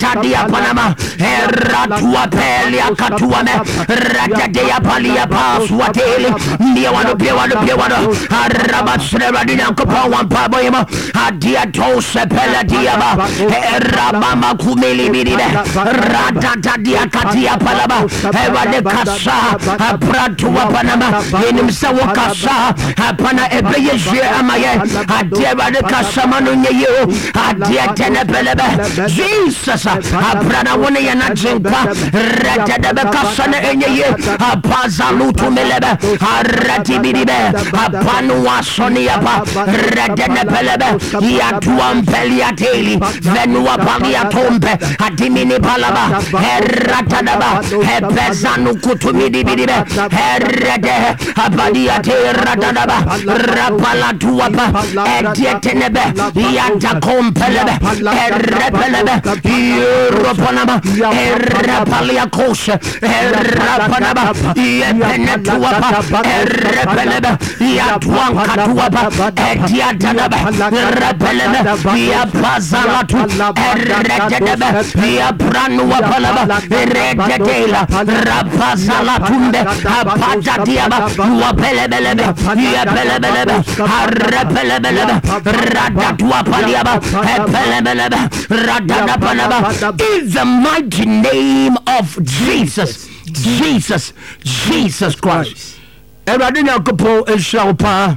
Radia Panama, Ratua Pelia Catuame, Radadea Palia Paswateli, Niawano Piawano, Rabasradina Copa, Paboima, Adia Tose Peladiaba, Rabama Kumeli Midina, Radadadia Katia Palama, Evade Casa, Pratua Panama, Inimsawa Casa, Pana Ebeye Amaya, Adeva de Casamano, Adia Tenepelebe, Jesus, Abrana Woniana Jimpa, Radadaba Casana Enya, Apazalutu Melebe, Aratibibe, Apanua Soniapa, Radanepelebe, Yatuam Peliateli, Venua Palia Tombe, Adimini Palaba, Ratadaba, Pezanu Kutumidi Bidibe, Herede, Abadiate Radadaba, Rapala Tuapa, Edietenebe, Yata Compelebe, Repelebe, Europanaba, Rapalia Kosha, Rapanaba, Yepenetuapa, Repelebe, Yatuan Katuapa, Ediatanaba, Repelebe, Yapazalatu, Rededebe, Yapranuapalaba, Rededela, Rapazalatunde, Apatatiaba, Wapelebelebe, Yapelebelebe, Repelebelebe, Radatuapaliaba, Epelebelebe, Radadapanaba, in the mighty name of Jesus. Jesus Christ. Eradina Kopo Eshalpa.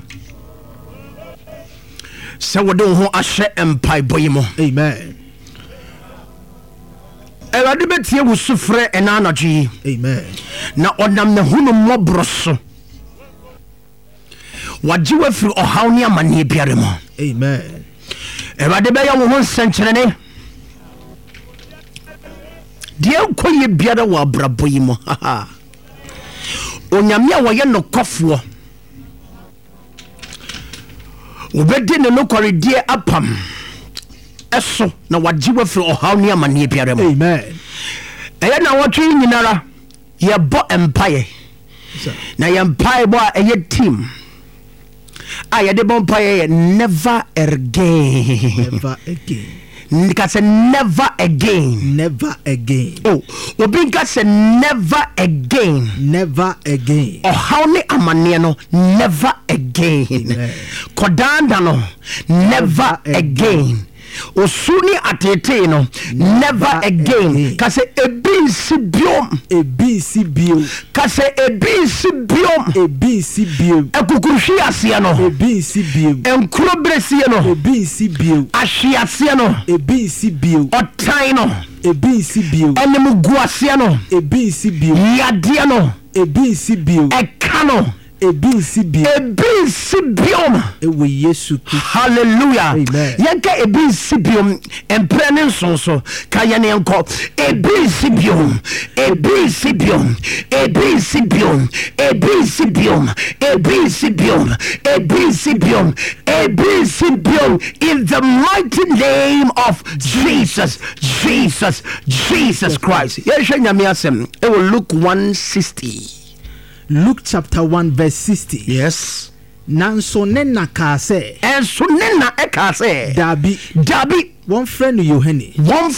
Sawado Ashe Empire Boymo. Amen. Eradibeti wusufre enanaji. Amen. Na onam ne hunu mobroso. Wajiwe fri ohawni amani biaremo. Amen. Eradibeya wo nsentene. Die koye biara wa braboyimo. Onyame awoye no kofo. Obedi ne no koredie apam. Eso na wajiwe fri ohawni amani biaremo. Amen. Eya na wotwe nyinara ye bo empire. Na ye empire bo eye team. I de bonfire never again. Never again. Because never again. Never again. Oh, Obinka said never again. Never again. Oh, how ne amaniano never again. Kodandano never again. Osuni atete no never again. Kase ebinsi biom kase ebinsi biom ekukushi asia no ebinsi biom enkrobresie no ebinsi biom ahyiasia no ebinsi biom otan no ebinsi biom enemuguasia no ebinsi biom yade no ebinsi biom ekano ebinsi biom ewe Yesu Kristo. Hallelujah. Amen. Yanka ebinsi biom emprene sonso kayane enko ebinsi biom in the mighty name of Jesus Christ. Yesha nyame asem e will Luke 160. Luke chapter 1 verse 60. Yes. Nanso nena kase. Enso nena ekase. Dabi. One friend Yohane.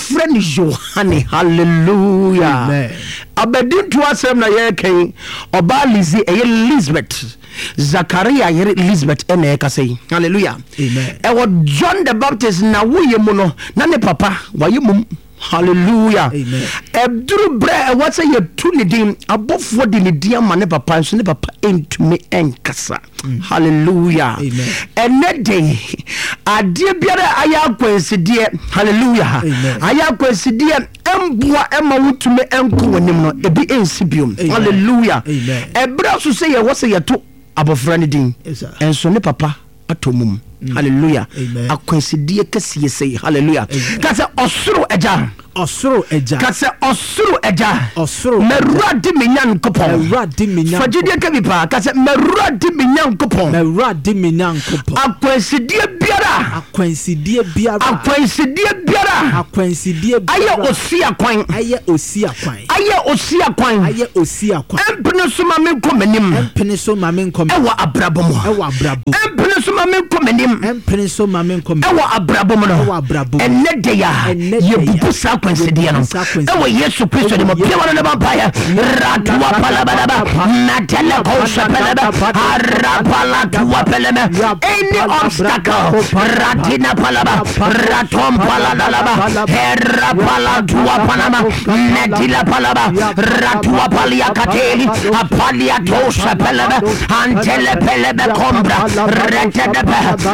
Hallelujah. Amen. Abedin to asem na yeke oba Lizzie Elizabeth. Zachariah Elizabeth ene kase. Hallelujah. Amen. E wo John the Baptist na wuye mu no na ne papa waye mum. Hallelujah. Amen. Ebduru bre what say you tu ni dim abofo di ni dia ma ne papa so ne papa entumi enkasa. Hallelujah. Amen. Ene day ade biara aya kwensidie. Hallelujah. Amen. Aya kwensidie embua ema wutumi enko wonim no ebi ensibium. Hallelujah. Amen. Ebra so say you what say you to abofra ni din. Enso ne papa atomum. Hallelujah. Akwensidie kesiye say hallelujah. Kase osoro eja. Kase osoro eja. Meradi minyan kopon. Fajidie kebipa. Kase meradi minyan kopon. Akwensidie biara. Aye osia kwan. Empene suma men komenim. Ewa abrabomo. Empene suma men komenim. Ewa abrabomo no. Ene deya. Ye bubusa akwansideɛ no ɛwɔ yesu kristo de mo piawa no ne bampaeɛ ratua palabadaba matele kosepelebe arapalatua peleme any obstacle ratina palaba ratom paladalaba herapalatua panama netila palaba ratua palia kateli apalia tosepelebe antele pelebe kombra retedebe